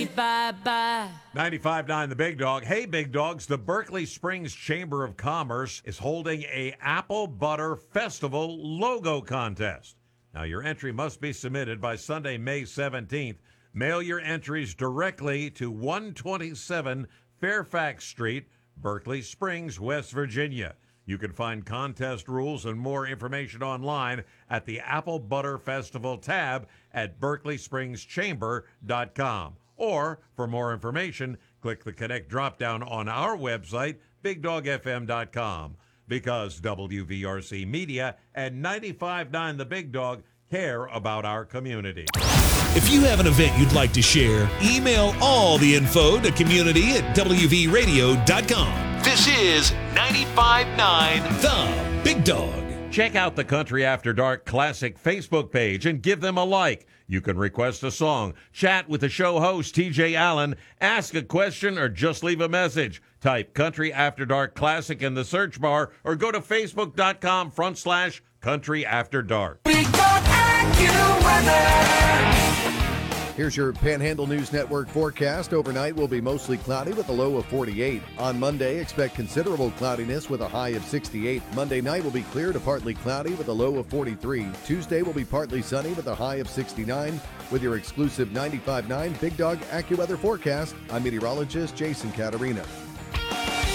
Bye-bye. 95.9 The Big Dog. Hey, Big Dogs, the Berkeley Springs Chamber of Commerce is holding a Apple Butter Festival logo contest. Now, your entry must be submitted by Sunday, May 17th. Mail your entries directly to 127 Fairfax Street, Berkeley Springs, West Virginia. You can find contest rules and more information online at the Apple Butter Festival tab at berkeleyspringschamber.com. Or, for more information, click the Connect drop-down on our website, BigDogFM.com. Because WVRC Media and 95.9 The Big Dog care about our community. If you have an event you'd like to share, email all the info to community@wvradio.com. This is 95.9 The Big Dog. Check out the Country After Dark Classic Facebook page and give them a like. You can request a song, chat with the show host, TJ Allen, ask a question, or just leave a message. Type Country After Dark Classic in the search bar or go to facebook.com/Country After Dark. Big Dog AccuWeather. Here's your Panhandle News Network forecast. Overnight will be mostly cloudy with a low of 48. On Monday, expect considerable cloudiness with a high of 68. Monday night will be clear to partly cloudy with a low of 43. Tuesday will be partly sunny with a high of 69. With your exclusive 95.9 Big Dog AccuWeather forecast, I'm meteorologist Jason Caterina.